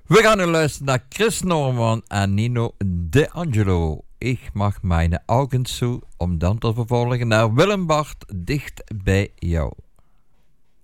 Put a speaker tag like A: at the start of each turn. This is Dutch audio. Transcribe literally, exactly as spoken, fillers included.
A: We gaan nu luisteren naar Chris Norman en Nino De Angelo. Ik mag mijn augen toe, om dan te vervolgen naar Willem Bart, dicht bij jou.